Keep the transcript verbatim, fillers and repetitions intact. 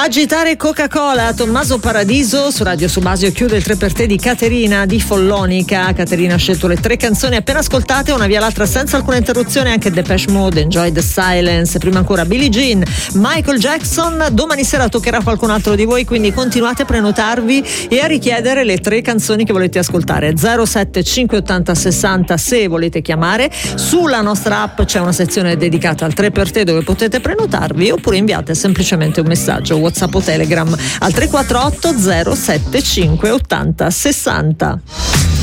Agitare Coca-Cola, Tommaso Paradiso su Radio Subasio chiude il tre per te di Caterina di Follonica. Caterina ha scelto le tre canzoni appena ascoltate, una via l'altra senza alcuna interruzione, anche Depeche Mode, Enjoy the Silence, prima ancora Billie Jean, Michael Jackson. Domani sera toccherà qualcun altro di voi, quindi continuate a prenotarvi e a richiedere le tre canzoni che volete ascoltare. zero sette cinque ottanta sessanta se volete chiamare. Sulla nostra app c'è una sezione dedicata al tre per te dove potete prenotarvi, oppure inviate semplicemente un messaggio WhatsApp o Telegram al tre quattro otto zero sette cinque ottanta sessanta.